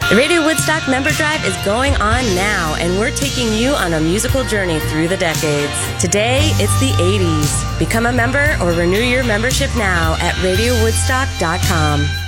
The Radio Woodstock Member Drive is going on now, and we're taking you on a musical journey through the decades. Today, it's the 80s. Become a member or renew your membership now at RadioWoodstock.com.